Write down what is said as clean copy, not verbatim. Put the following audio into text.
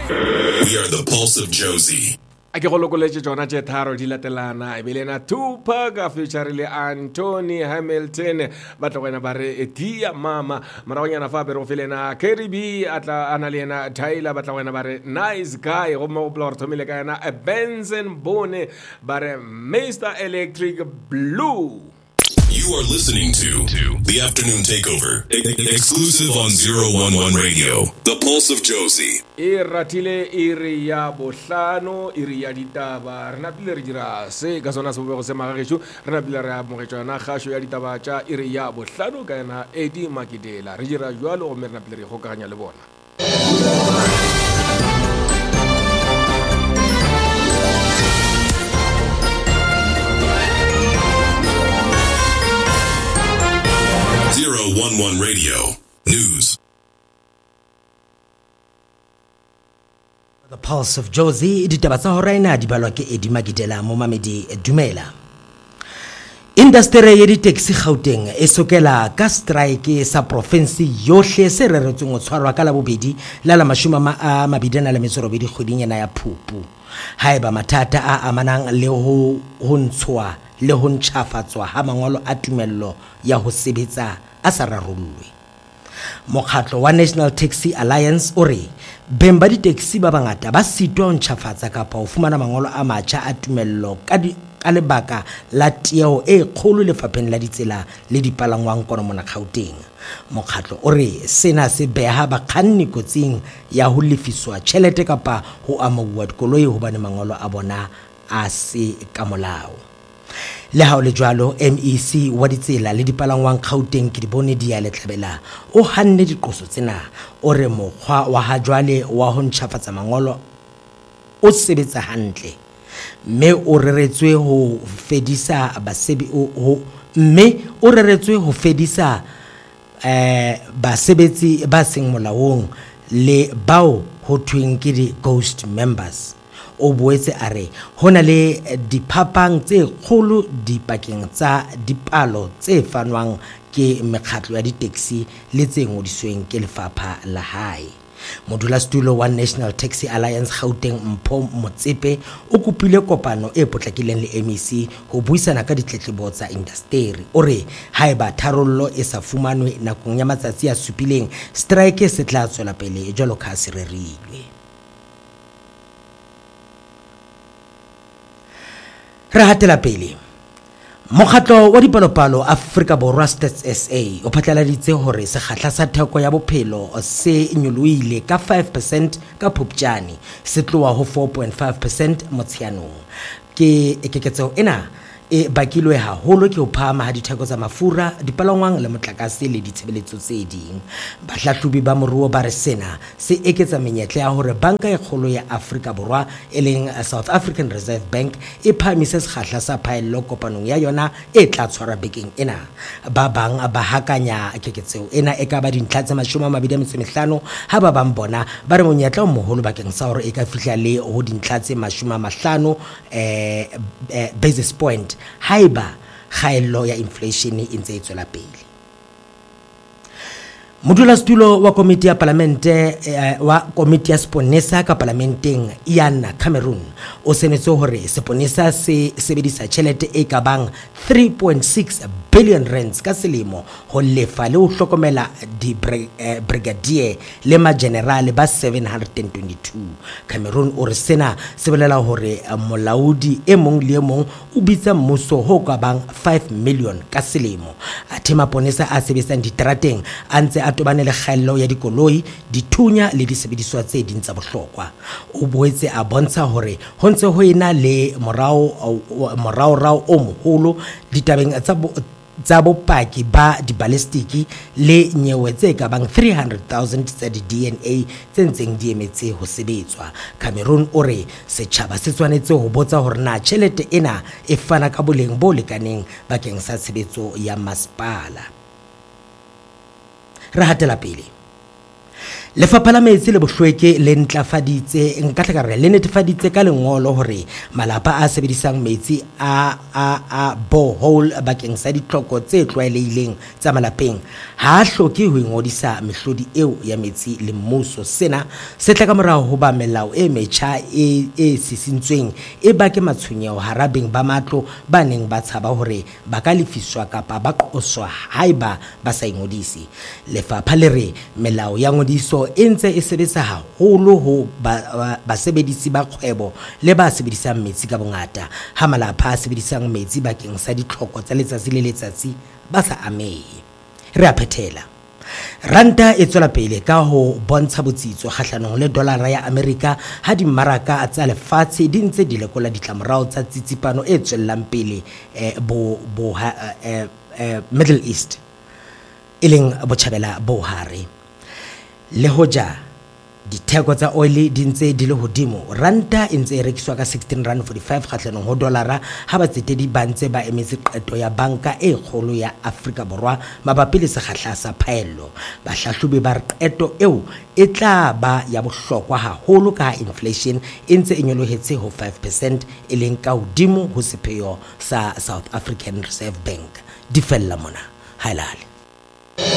We are the Pulse of Josie. A ke go lokoletse tsona tše tharo di latelana e bile na Tupac a featurile Anthony Hamilton ba tlogena ba re Dia Mama maragonyana fa bere go felena Cardi B a na le ena Tyler ba tlogena ba re Nice Guy go mo go thomile ka ena Benson Bone ba re Mr Electric Blue. You are listening to The Afternoon Takeover, exclusive on 011 Radio, The Pulse of Josie. E ratile iri ya bohlano iri ya ditaba re napile re dira se ka sona se go se magagetšo re napile re amogetšwa na kgašo ya ditaba tša iri ya bohlano ka ena Eddie Makidela re dira jwalo gomme re napile re kgokaganya le bona. 011 Radio News. The Pulse of Josie ditaba tsa horaina di balwa ke Eddie Magidela mo mamedi dumela. Industry ya di-taxi Gauteng e sokela ka strike sa province yohle se reretsweng go tshwarwa ka la bobedi la 28 kgwedinyana ya Phupu. Haeba mathata a amanang le ho ntshwa le ho ntjhafatswa ha mangolo a tumello ya ho sebetsa a sa rarollwe. Mokgatlo wa National Taxi Alliance o re beng ba di-taxi ba bangata ba sitwa ho ntjhafatsa kapa ho fumana mangolo a matjha a tumello ka lebaka la tieho e kgolo lefapheng la ditsela le dipalangwang kono mona Gauteng. Mokgatlo o re sena se beha bakganni kotsing ya ho lefiswa tjhelete kapa ho amohuwa dikoloi hobane mangolo a bona a se ka molao. Le ha o le jwalo MEC wa ditsela le dipalangwang Gauteng ke di bone di ya letlhabela o hanne diqoso tsena o re mokgwa wa ha jwale wa ho ntjhafatsa mangolo o sebetsa hantle mme o reretswe ho fedisa basebetsi ba seng molaong le bao ho thweng ke di ghost members. O boetse a re hona le diphapang tse kgolo dipakeng tsa dipalo tse fanwang ke mekgatlo ya di-taxi le tse ngodisweng ke lefapha la hae. Modulasetulo wa National Taxi Alliance Gauteng Mpho Motsepe o kopile kopano e potlakileng le MEC ho buisana ka ditletlebo tsa industry. O re haeba tharollo e sa fumanwe nakong ya matsatsi a supileng strike se tla tswela pele jwalo ka se rerilwe. Re hatela pele. Mokgatlo wa dipalopalo Afrika Borwa Stats SA o phatlaladitse hore sekgahla sa theko ya bophelo se nyolohile ka 5% ka Phuptjane se tloha ho 4.5% Motsheanong. Ke ekeketseho ena e bakilwe haholo ke ho phahama ha ditheko tsa mafura dipalangwang le motlakase le ditshebeletso tse ding. Bahlahlobi ba moruo ba re sena se eketsa menyetla ya hore banka e kgolo ya Afrika Borwa e leng South African Reserve Bank e phahamise sekgahla sa phaello kopanong ya yona e tla tshwara bekeng ena. Ba bang ba hakanya keketseho ena e ka ba dintlha tse 25 ha ba bang bona ba re monyetla o moholo bakeng sa hore e ka fihla le ho dintlha tse 50 basis point haiba kgaello ya inflation e ntse e tswela pele. Modulasetulo wa komiti ya parlamente wa komiti ya Sponesa ka parlamenteng Ian Cameron o senetse hore Sponesa se sebedisa tjhelete e ka bang 3.6 billion rands ka selemo ho lefa le ho hlokomela di brigadier le ma general ba 722. Cameron o re sena se bolela hore molaodi e mong le e mong o bitsa mmuso ho ka bang 5 million ka selemo. Athe maponesa a sebetsang diterateng a ntse a tobane le kgaello ya dikoloi, dithunya le disebediswa tse ding tsa bohlokwa. O boetse a bontsha hore ho ntse ho ena le morao o moholo ditabeng tsa bopaki ba di-balistiki le nyewe tse ka bang 300,000 tsa di-DNA tse ntseng di emetse ho sebetswa. Cameron o re setjhaba se tshwanetse ho botsa hore na tjhelete ena e fana ka boleng bo lekaneng bakeng sa tshebetso ya masepala. Re hatela pele. Lefapha la metsi le bohlweke le ntlafaditse le netefaditse ka lengolo hore malapa a sebedisang metsi a borehole bakeng sa ditlhoko tse tlwaelehileng tsa malapeng ha hloke ho ingodisa mehlodi eo ya metsi le mmuso. Sena se tla ka morao ho ba melao e metjha e sisintsweng e bake matshwenyeho harabeng ba matlo ba neng ba tshaba hore ba ka lefiswa kapa ba qoswa haeba ba sa ingodisi. Lefapha le re melao ya ngodiso e ntse e sebetsa haholo ho basebedisi ba kgwebo le ba sebedisang metsi ka bongata ha malapa a sebedisang metsi bakeng sa ditlhoko tsa letsatsi le letsatsi ba sa amehe. Re a phethela. Ranta e tswela pele ka ho bontsha botsitso kgahlanong le dolara ya Amerika ha dimmaraka tsa lefatshe di ntse di lekola ditlamorao tsa tsitsipano e tswellang pele Middle East e leng botjhabela bo hare. Le hoja ditheko tsa oil di ntse di le hodimo, ranta e ntse e rekiswa ka 16.45 kgahlanong ho dolara ha batsetedi ba ntse ba emetse qeto ya banka e kgolo ya Afrika Borwa mabapi le sekgahla sa phaello. Bahlahlobi ba re qeto eo e tla ba ya bohlokwa haholo ka inflation e ntse e nyolohetse ho 5% e leng ka hodimo ho sepheo sa South African Reserve Bank. Di fella mona haelale.